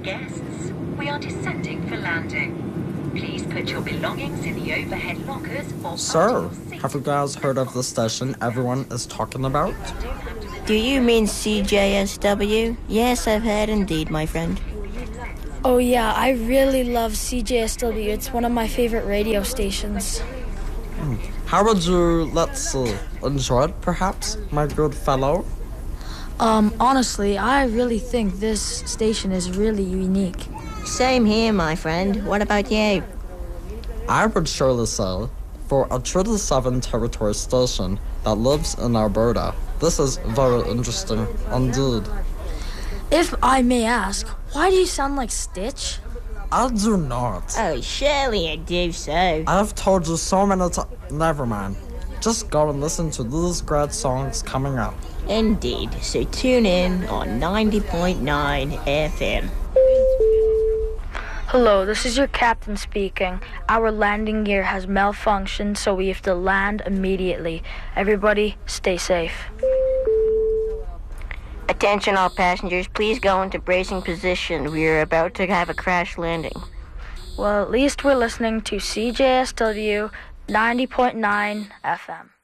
guests, we are descending for landing. Please put your belongings in the overhead lockers or... Sir, have you guys heard of the station everyone is talking about? Do you mean CJSW? Yes, I've heard indeed, my friend. Oh yeah, I really love CJSW. It's one of my favorite radio stations. How would you, let's see, enjoy it perhaps, my good fellow? Honestly, I really think this station is really unique. Same here, my friend. What about you? I would surely say, for a 37 territory station that lives in Alberta, this is very interesting indeed. If I may ask, why do you sound like Stitch? I do not. Oh, surely I do so. I've told you so many times. Never mind. Just go and listen to these great songs coming up. Indeed. So tune in on 90.9 FM. Hello, this is your captain speaking. Our landing gear has malfunctioned, so we have to land immediately. Everybody, stay safe. Attention all passengers, please go into bracing position. We are about to have a crash landing. Well, at least we're listening to CJSW 90.9 FM.